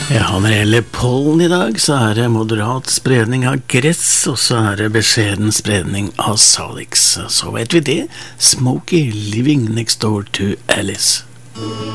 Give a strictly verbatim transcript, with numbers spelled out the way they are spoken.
Ja, når det gjelder pollen i dag, så er det moderat spredning av gress, og så er det beskjeden spredning av salix. Så vet vi det. Smokey living next door to Alice.